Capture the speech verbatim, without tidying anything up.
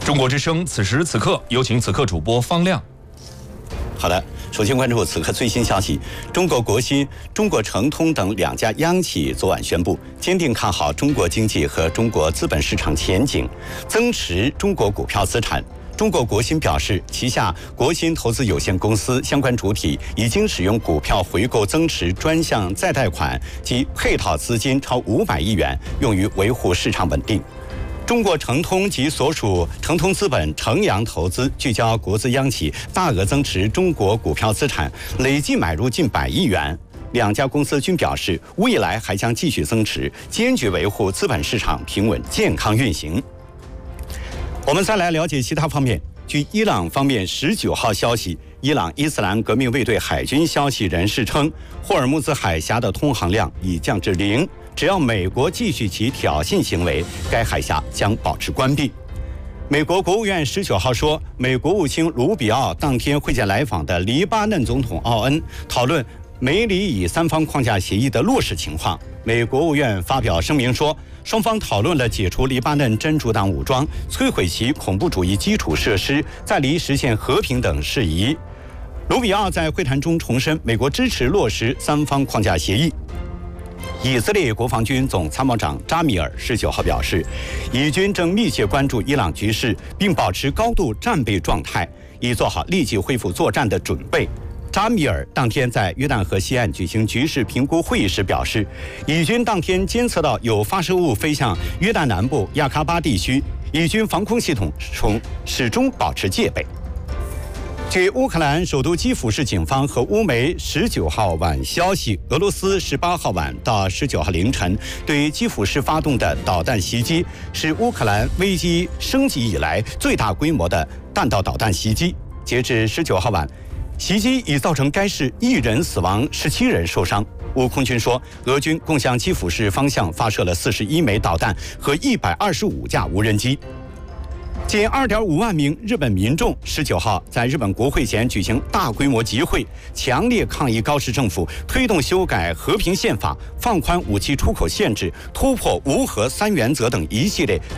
中国之声，此时此刻，有请此刻主播方亮。 好的，首先关注此刻最新消息。中国国新、中国诚通等两家央企昨晚宣布，坚定看好中国经济和中国资本市场前景，增持中国股票资产。中国国新表示，旗下国新投资有限公司相关主体已经使用股票回购增持专项再贷款及配套资金超五百亿元，用于维护市场稳定。中国诚通及所属诚通资本、诚阳投资聚焦国资央企，大额增持中国股票资产，累计买入近百亿元。两家公司均表示，未来还将继续增持，坚决维护资本市场平稳健康运行。我们再来了解其他方面。据伊朗方面十九号消息，伊朗伊斯兰革命卫队海军消息人士称，霍尔木兹海峡的通航量已降至零。只要美国继续其挑衅行为，该海峡将保持关闭。美国国务院十九号说，美国务卿卢比奥当天会见来访的黎巴嫩总统奥恩，讨论美里以三方框架协议的落实情况。美国务院发表声明说，双方讨论了解除黎巴嫩真主党武装、摧毁其恐怖主义基础设施、在黎实现和平等事宜。卢比奥在会谈中重申，美国支持落实三方框架协议。以色列国防军总参谋长扎米尔十九号表示，以军正密切关注伊朗局势，并保持高度战备状态，以做好立即恢复作战的准备。扎米尔当天在约旦河西岸举行局势评估会议时表示，以军当天监测到有发射物飞向约旦南部亚喀巴地区，以军防空系统从始终保持戒备。据乌克兰首都基辅市警方和乌媒十九号晚消息，俄罗斯十八号晚到十九号凌晨对基辅市发动的导弹袭击，是乌克兰危机升级以来最大规模的弹道导弹袭击。截至十九号晚，袭击已造成该市一人死亡，十七人受伤。乌空军说，俄军共向基辅市方向发射了四十一枚导弹和一百二十五架无人机。近二点五万名日本民众十九号在日本国会前举行大规模集会，强烈抗议高市政府推动修改和平宪法、放宽武器出口限制、突破无核三原则等一系列